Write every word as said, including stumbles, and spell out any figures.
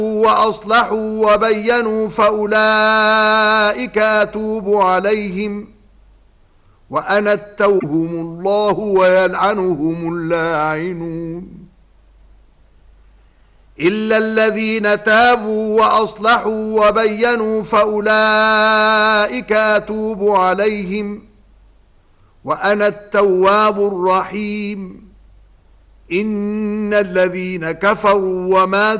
وأصلحوا وبينوا فأولئك أتوب عليهم وأنا التوهم الله ويلعنهم اللاعنون إلا الذين تابوا وأصلحوا وبينوا فأولئك أتوب عليهم وأنا التواب الرحيم إن الذين كفروا وماتوا